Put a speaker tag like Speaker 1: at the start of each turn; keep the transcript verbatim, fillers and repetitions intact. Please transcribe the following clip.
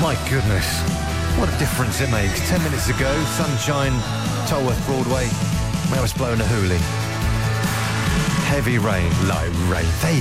Speaker 1: My goodness, what a difference it makes. Ten minutes ago, sunshine, Tolworth Broadway, now it's blowing a hoolie. Heavy rain, light rain. There you